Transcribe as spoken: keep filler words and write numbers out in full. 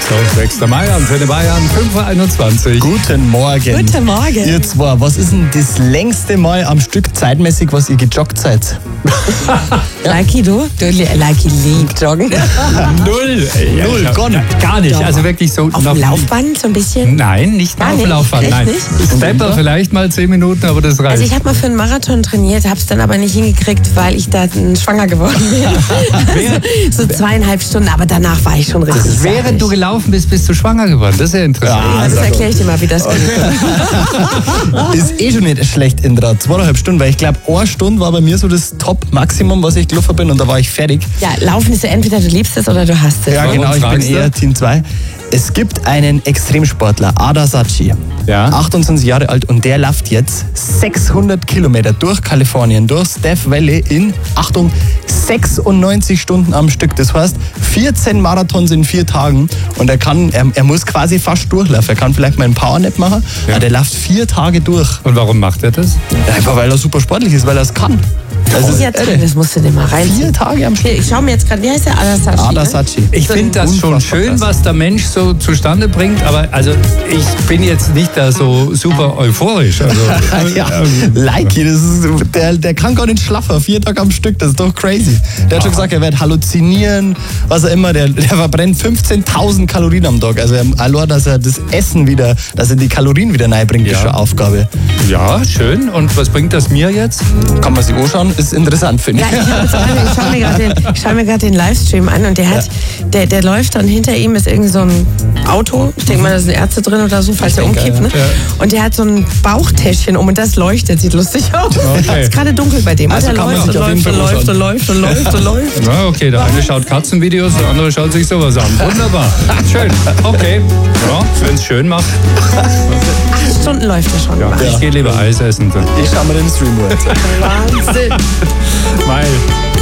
So, sechster Mai, Antenne Bayern, fünf Uhr einundzwanzig. Guten Morgen. Guten Morgen. Ihr zwei, was ist denn das längste Mal am Stück zeitmäßig, was ihr gejoggt seid? Lucky, du? Du, Lucky liegt joggen. Null. Null, Ja, gar nicht. Gar nicht, Doch. also wirklich so. Auf noch dem nie. Laufband so ein bisschen? Nein, nicht Gar auf dem nicht? Laufband, Echt nein. nicht? Stepper vielleicht mal zehn Minuten, aber das reicht. Also ich habe mal für einen Marathon trainiert, habe es dann aber nicht hingekriegt, weil ich da schwanger geworden bin. Also, so zweieinhalb Stunden, aber danach war ich schon richtig das, während fertig. du gelaufen bist, bist du schwanger geworden. Das ist ja interessant. Ja, das erkläre ich dir mal, wie das geht. Ist eh schon nicht schlecht in der zweieinhalb Stunden, weil ich glaube, eine Stunde war bei mir so das Top-Maximum, was ich gelaufen bin und da war ich fertig. Ja, Laufen ist ja entweder du liebst es oder du hasst es. Ja, Warum genau, ich bin fragst du? eher Team zwei. Es gibt einen Extremsportler, Ada Sachi, Ja. achtundzwanzig Jahre alt und der läuft jetzt sechshundert Kilometer durch Kalifornien, durch Death Valley in, Achtung, sechsundneunzig Stunden am Stück. Das heißt, vierzehn Marathons in vier Tagen und er kann, er, er muss quasi fast durchlaufen. Er kann vielleicht mal einen Powernap machen, Ja. aber der läuft vier Tage durch. Und warum macht er das? Einfach weil er super sportlich ist, weil er es kann. Also, Das ist ja toll, das musst du dir mal reinziehen. vier Tage am Stück. Hier, ich schaue mir jetzt gerade, wie heißt der? Ada Sachi. Ada ne? Sachi. Ich So finde ein das schon unfassbar schön, krass. was der Mensch so zustande bringt, aber also ich bin jetzt nicht da so super euphorisch. Also, Ja, ähm, Likey, das ist, der, der kann gar nicht schlafen, vier Tage am Stück, das ist doch crazy. Der hat schon gesagt, er wird halluzinieren, was auch immer, der, der verbrennt fünfzehntausend Kalorien am Tag. Also allein, dass er das Essen wieder, dass er die Kalorien wieder reinbringt, Ja. ist schon eine Aufgabe. ja, schön. Und was bringt das mir jetzt? Kann man sich anschauen, ist interessant, finde Ja, ich. ich, hab jetzt gerade- ich schaue mir gerade den, ich schau mir gerade den Livestream an und der hat, der, der läuft dann hinter ihm ist irgend so ein Auto. Ich denke mal, da sind Ärzte drin oder so, falls er denke, umkippt. Ne? ja. Und der hat so ein Bauchtäschchen um und das leuchtet, sieht lustig aus. Okay. Ist gerade dunkel bei dem. Also und kann der man läuft sich und auf jeden läuft und Fall läuft und anschauen. läuft und läuft und läuft. Na, okay, der eine schaut Katzenvideos, der andere schaut sich sowas an. Wunderbar. Schön. Okay. Ja, wenn es schön macht. Acht Stunden läuft er schon. Ja, ich gehe lieber Eis essen. Dann. Ich schau mir den Stream an. Wahnsinn. Weil